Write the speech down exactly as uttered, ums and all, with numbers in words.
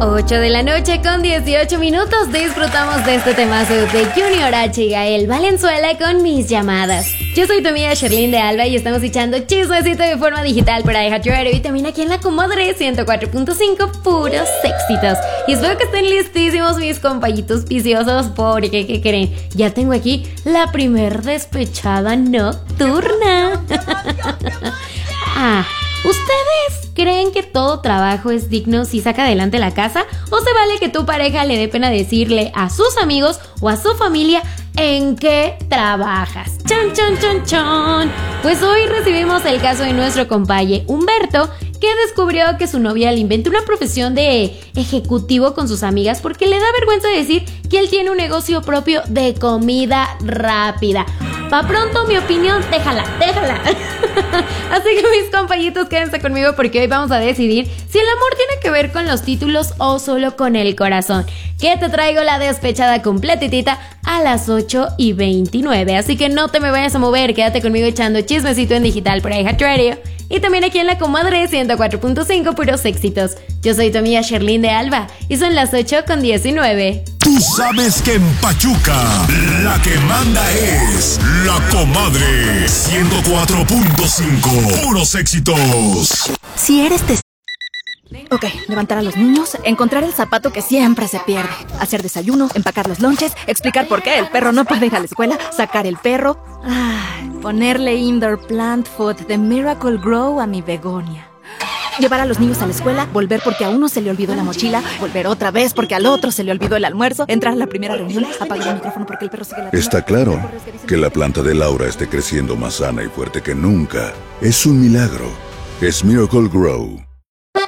ocho de la noche con dieciocho minutos. Disfrutamos de este temazo de Junior H y Gael Valenzuela con Mis Llamadas. Yo soy tu amiga Sherlyn de Alba y estamos echando chismecito de forma digital para iHeart Radio y también aquí en la Comadre ciento cuatro punto cinco, puros éxitos. Y espero que estén listísimos mis compañitos viciosos porque, ¿qué creen? Ya tengo aquí la primer despechada nocturna. Ah, ¿ustedes creen que todo trabajo es digno si saca adelante la casa? ¿O se vale que tu pareja le dé pena decirle a sus amigos o a su familia en qué trabajas? ¡Chan, chan, chan, chan! Pues hoy recibimos el caso de nuestro compaye Humberto, que descubrió que su novia le inventó una profesión de ejecutivo con sus amigas porque le da vergüenza decir que él tiene un negocio propio de comida rápida. Pa' pronto, mi opinión, déjala, déjala. Así que mis compañitos, quédense conmigo porque hoy vamos a decidir si el amor tiene que ver con los títulos o solo con el corazón. Que te traigo la despechada completitita a las ocho y veintinueve. Así que no te me vayas a mover, quédate conmigo echando chismecito en digital por iHeart Radio. Y también aquí en la Comadre ciento cuatro punto cinco, puros éxitos. Yo soy tu amiga Sherlyn de Alba y son las ocho con diecinueve. Tú sabes que en Pachuca la que manda es la Comadre ciento cuatro punto cinco, puros éxitos. Si eres testigo. Ok, levantar a los niños, encontrar el zapato que siempre se pierde, hacer desayuno, empacar los lonches, explicar por qué el perro no puede ir a la escuela, sacar el perro, ay, ponerle indoor plant food de Miracle Grow a mi begonia. Llevar a los niños a la escuela, volver porque a uno se le olvidó la mochila, volver otra vez porque al otro se le olvidó el almuerzo, entrar a la primera reunión, apagar el micrófono porque el perro sigue la... Está claro que la planta de Laura esté creciendo más sana y fuerte que nunca. Es un milagro. Es Miracle Grow.